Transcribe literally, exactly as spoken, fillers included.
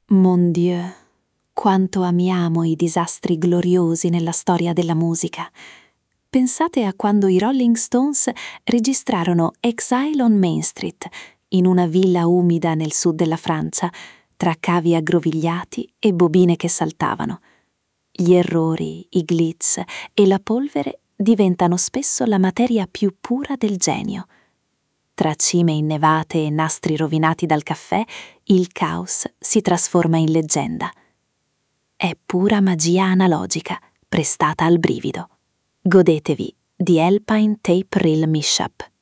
Mon Dieu, quanto amiamo i disastri gloriosi nella storia della musica. Pensate a quando i Rolling Stones registrarono Exile on Main Street, in una villa umida nel sud della Francia, tra cavi aggrovigliati e bobine che saltavano. Gli errori, i glitch e la polvere diventano spesso la materia più pura del genio. Tra cime innevate e nastri rovinati dal caffè, il caos si trasforma in leggenda. È pura magia analogica, prestata al brivido. Godetevi The Alpine Tape Reel Mishap.